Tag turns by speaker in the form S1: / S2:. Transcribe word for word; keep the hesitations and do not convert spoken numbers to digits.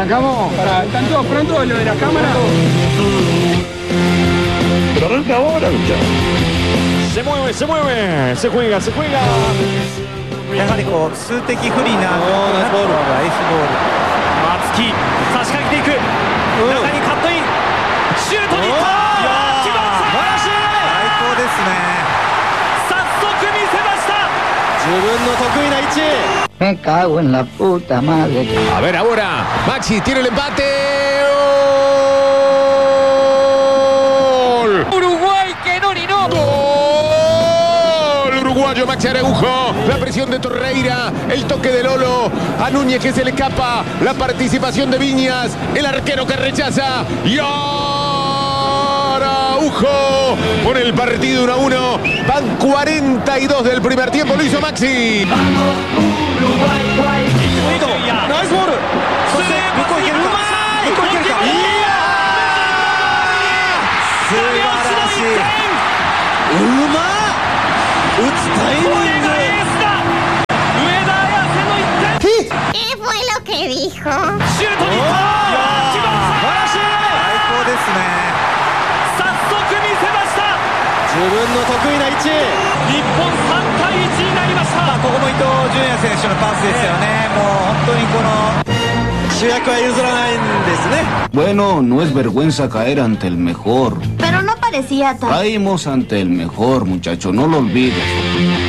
S1: Arrancamos. Para, ¿están todos prontos lo de la cámara?
S2: Pero arranca ahora, muchachos.
S3: Se mueve, se mueve, se juega, se juega.
S4: やはりこう数的不利なナイスボールがエースボール。
S3: 松木差し掛けていく。中にカットイン。シュートに行った。決まった。素晴らしい。
S4: 最高ですね。
S3: 早速見せました。
S4: 自分の得意な位置。
S5: Me cago en la puta madre.
S6: A ver ahora, Maxi tiene el empate. ¡Gol!
S3: Uruguay que no ni no.
S6: ¡Gol! Uruguayo Maxi Araujo. La presión de Torreira, el toque de Lolo. A Núñez que se le escapa. La participación de Viñas. El arquero que rechaza. Y Araujo pone el partido uno a uno. Van cuarenta y dos del primer tiempo. Lo hizo Maxi.
S4: ナイスボール。そして向こういけるか。向こういけるか。いや素晴らしい。うまっ。打つタイミング。
S7: ¿Qué fue lo que dijo?
S3: シュートに行った。素晴らしい。
S4: 最高ですね。
S3: 早速見せました。
S4: 自分の得意な位置。
S3: 日本さんたいいちになりました。
S4: まあここも伊東純也選手のパスですよね。もう本当にこの主役は譲らないんですね。
S8: Bueno, no es vergüenza caer ante el mejor.
S7: Pero no parecía tan...
S8: Caímos ante el mejor, muchacho, no lo olvides.